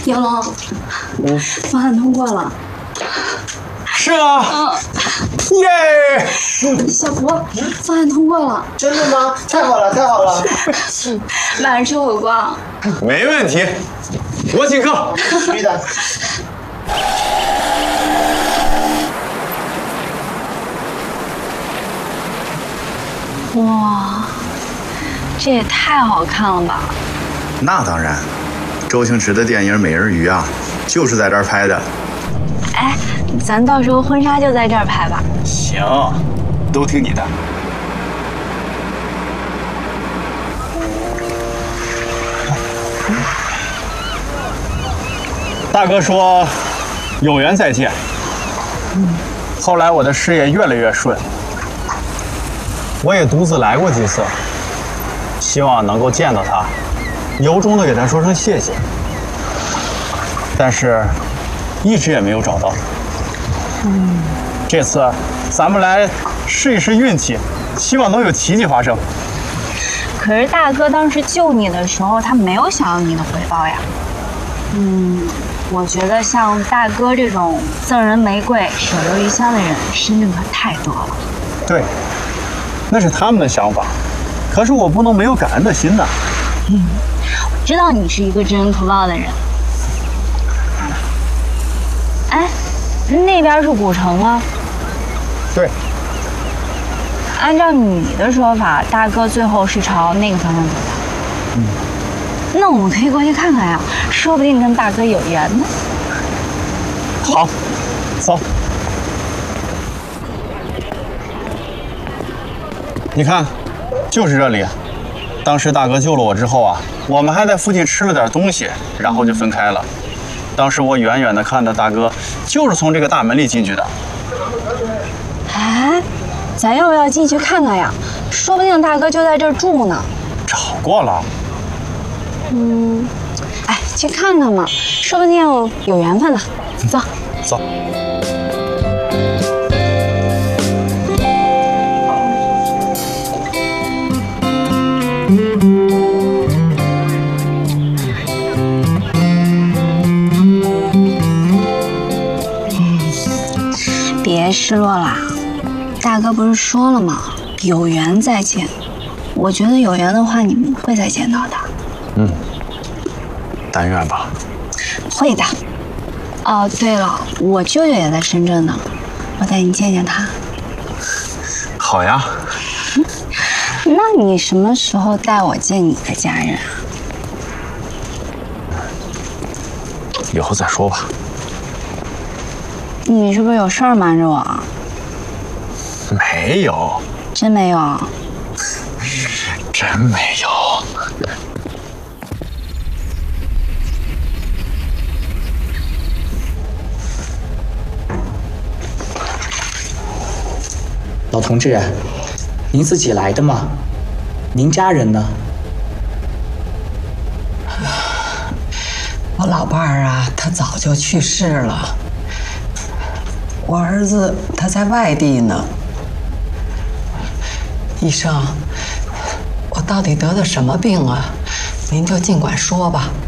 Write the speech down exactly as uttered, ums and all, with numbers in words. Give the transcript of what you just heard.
杨龙，嗯，方案通过了。 是啊。 嗯。 耶！ 小福，方案通过了。 真的吗？太好了，太好了！ 晚上吃火锅。 没问题，我请客。 必须的。 哇，这也太好看了吧！ 那当然，周星驰的电影《美人鱼》啊，就是在这儿拍的。 哎，咱到时候婚纱就在这儿拍吧。 行，都听你的。大哥说，有缘再见。后来我的事业越来越顺。我也独自来过几次，希望能够见到他，由衷的给他说声谢谢。但是，一直也没有找到。嗯，这次咱们来试一试运气，希望能有奇迹发生。 可是大哥当时救你的时候，他没有想要你的回报呀。嗯，我觉得像大哥这种赠人玫瑰，手留余香的人，身边可太多了。 对。那是他们的想法，可是我不能没有感恩的心呐。 嗯，我知道你是一个知恩图报的人。哎，那边是古城吗？ 对。 按照你的说法，大哥最后是朝那个方向走的。嗯。那我们可以过去看看呀，说不定跟大哥有缘呢。 好，走。你看，就是这里。当时大哥救了我之后啊，我们还在附近吃了点东西，然后就分开了。当时我远远的看到大哥就是从这个大门里进去的。 哎，咱要不要进去看看呀？说不定大哥就在这儿住呢。 找过了。 嗯，哎，去看看嘛，说不定有缘分呢。走， 走。 别失落啦，大哥不是说了吗？有缘再见。我觉得有缘的话，你们会再见到的。 嗯，但愿吧。 会的。哦，对了，我舅舅也在深圳呢，我带你见见他。 好呀。 嗯，那你什么时候带我见你的家人啊？ 以后再说吧。 你是不是有事儿瞒着我啊？ 没有。 真没有？ 真没有。 老同志，您自己来的吗？您家人呢？ 我老伴儿啊，他早就去世了。我儿子他在外地呢。医生，我到底得的什么病啊？您就尽管说吧。